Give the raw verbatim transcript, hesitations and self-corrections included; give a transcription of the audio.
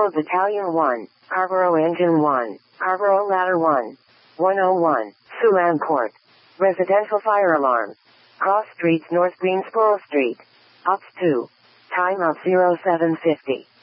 Arboro Battalion one, Arboro Engine one, Arboro Ladder one, one oh one, Silang Court. Residential fire alarm. Cross Streets North Greensboro Street. Ops two. Time of zero seven fifty.